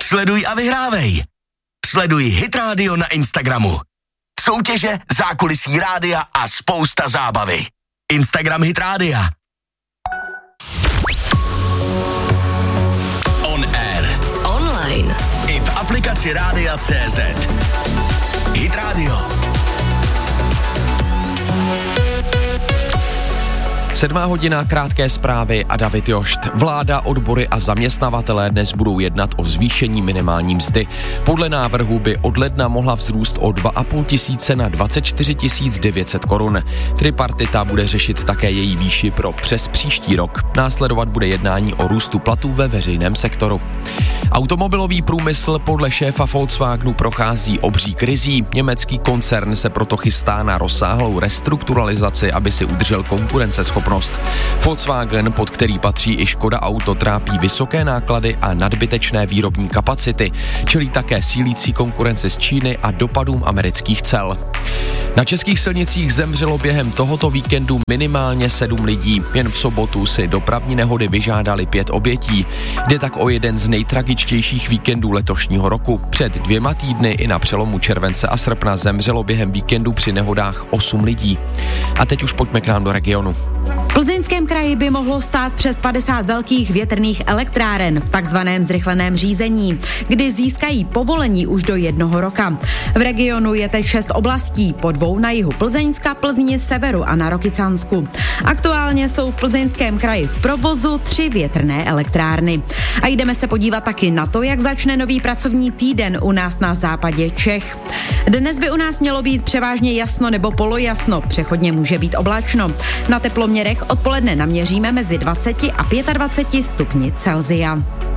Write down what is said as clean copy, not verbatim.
Sleduj a vyhrávej. Sleduj Hit Radio na Instagramu. Soutěže, zákulisí rádia a spousta zábavy. Instagram Hit Rádia. On air. Online. I v aplikaci Rádia.cz. Hit Radio. 7:00, krátké zprávy a David Jošt. Vláda, odbory a zaměstnavatelé dnes budou jednat o zvýšení minimální mzdy. Podle návrhu by od ledna mohla vzrůst o 2,5 tisíce na 24 900 korun. Tripartita bude řešit také její výši pro přes příští rok. Následovat bude jednání o růstu platů ve veřejném sektoru. Automobilový průmysl podle šéfa Volkswagenu prochází obří krizí. Německý koncern se proto chystá na rozsáhlou restrukturalizaci, aby si udržel konkurenceschopnost. Volkswagen, pod který patří i Škoda Auto, trápí vysoké náklady a nadbytečné výrobní kapacity, čelí také sílící konkurenci z Číny a dopadům amerických cel. Na českých silnicích zemřelo během tohoto víkendu minimálně 7 lidí. Jen v sobotu si dopravní nehody vyžádali 5 obětí. Jde tak o jeden z nejtragičtějších víkendů letošního roku. Před 2 týdny i na přelomu července a srpna zemřelo během víkendu při nehodách 8 lidí. A teď už pojďme k nám do regionu. V Plzeňském kraji by mohlo stát přes 50 velkých větrných elektráren v takzvaném zrychleném řízení, kdy získají povolení už do 1 roka. V regionu je teď 6 oblastí, po 2 na jihu Plzeňska, Plzni, severu a na Rokycansku. Aktuálně jsou v Plzeňském kraji v provozu 3 větrné elektrárny. A jdeme se podívat taky na to, jak začne nový pracovní týden u nás na západě Čech. Dnes by u nás mělo být převážně jasno nebo polojasno, přechodně může být oblačno. Na teploměrech odpoledne naměříme mezi 20 a 25 stupni Celsia.